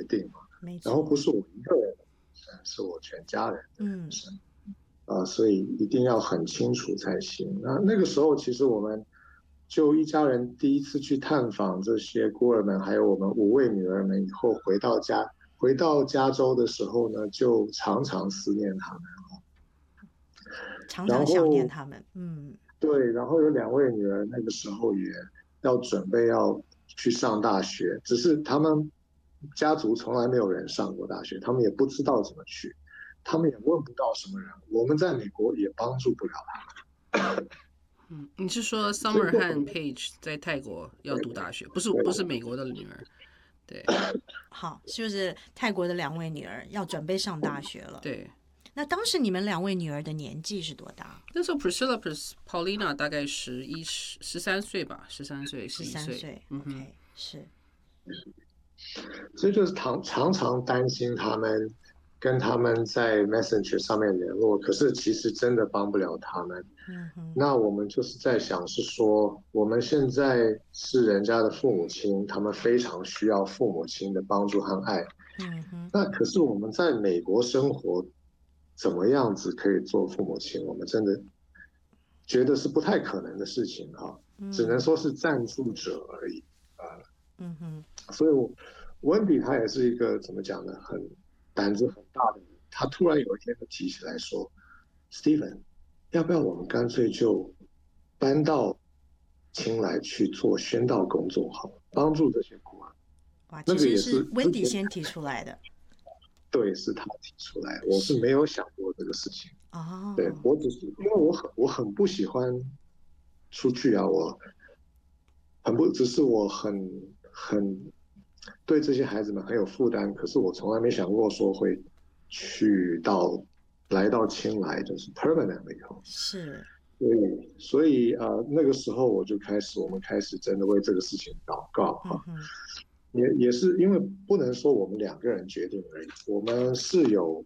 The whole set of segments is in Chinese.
定嘛， 没错， 然后不是我一个人的人生，是我全家人的人生。所以一定要很清楚才行。那个时候，其实我们就一家人第一次去探访这些孤儿们，还有我们5位女儿们，以后回到加州的时候呢，就常常思念他们。然常常想念后他们。 对，然后有2位女儿那个时候也要准备要去上大学，只是他们家族从来没有人上过大学，他们也不知道怎么去，他们也问不到什么人，我们在美国也帮助不了他们。 你是说所以 Summer 就和 Page 在泰国要读大学，不是美国的女儿？对， 好，就是泰国的2位女儿要准备上大学了。 对。 那当时你们2位女儿的年纪是多大？ 那时候 Paulina 大概13岁吧，13岁 ，13岁。OK， 是。 所以就是常常担心他们，跟他们在 Messenger 上面联络，可是其实真的帮不了他们。那我们就是在想，是说我们现在是人家的父母亲，他们非常需要父母亲的帮助和爱。那可是我们在美国生活，怎么样子可以做父母亲？我们真的觉得是不太可能的事情啊，只能说是赞助者而已啊。所以温迪他也是一个怎么讲呢，很胆子很大的人。他突然有一天就提起来说 ：“Steven， 要不要我们干脆就搬到青来去做宣道工作好了，帮助这些孤儿。” 哇， 那个也其实是温迪先提出来的。 对，是他提出来，我是没有想过这个事情。对，我只是因为我很不喜欢出去啊，只是我很对这些孩子们很有负担，可是我从来没想过说会来到青来，就是 permanently 以后。 是。 所以那个时候我们开始真的为这个事情祷告哈。也是因为不能说我们2个人决定而已，我们是有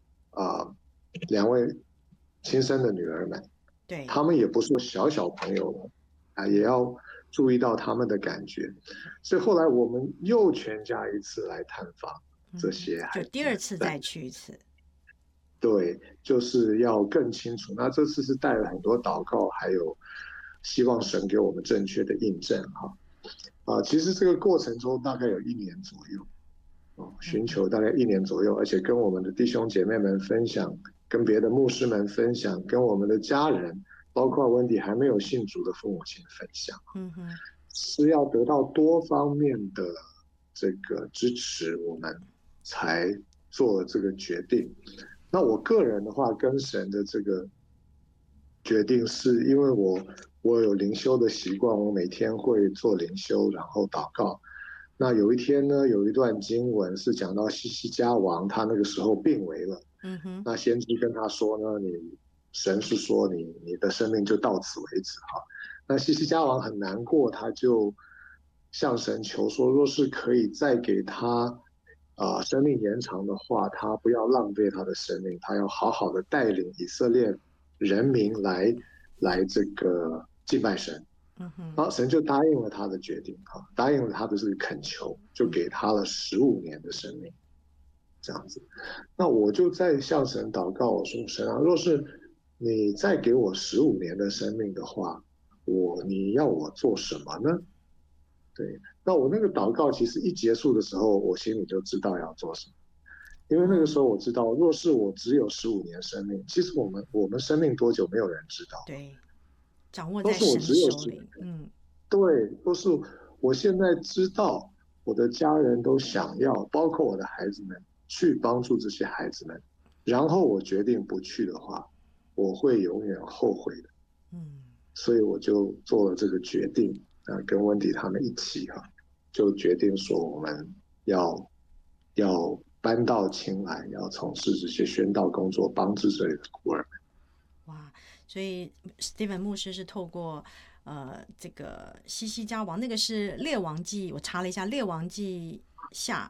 2位亲生的女儿们， 对， 他们也不是小朋友了也要注意到他们的感觉，所以后来我们又全家一次来探访这些孩子， 就第2次再去一次。 对，就是要更清楚。那这次是带了很多祷告，还有希望神给我们正确的印证哈。其实这个过程中大概有1年左右，寻求大概1年左右，而且跟我们的弟兄姐妹们分享，跟别的牧师们分享，跟我们的家人，包括温迪还没有信主的父母亲分享，是要得到多方面的这个支持，我们才做了这个决定。那我个人的话，跟神的这个决定是因为我有灵修的习惯，我每天会做灵修，然后祷告。那有一天呢，有一段经文是讲到西西家王，他那个时候病危了。那先知跟他说呢，神是说你的生命就到此为止哈。那西西家王很难过，他就向神求说，若是可以再给他生命延长的话，他不要浪费他的生命，他要好好的带领以色列人民来这个敬拜神。然后神就答应了他的决定答应了他的这个恳求，就给他了15年的生命，这样子。那我就在向神祷告，我说神啊，若是你再给我15年的生命的话，你要我做什么呢？对，那我那个祷告其实一结束的时候，我心里就知道要做什么，因为那个时候我知道，若是我只有15年生命，其实我们生命多久没有人知道， 对，掌握在神手里。 对，都是我现在知道，我的家人都想要，包括我的孩子们，去帮助这些孩子们，然后我决定不去的话，我会永远后悔的。所以我就做了这个决定，跟温迪他们一起就决定说我们要搬到青来，要从事这些宣道工作，帮助这里的孤儿们。 哇，所以 Steven 牧师是透过这个西西家王，那个是列王记，我查了一下，列王记下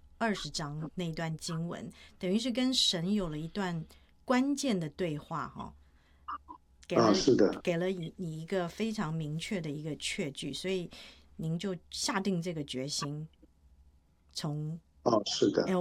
20章那一段经文，等于是跟神有了一段关键的对话是的， 给了你一个非常明确的一个确据，所以您就下定这个决心从是的。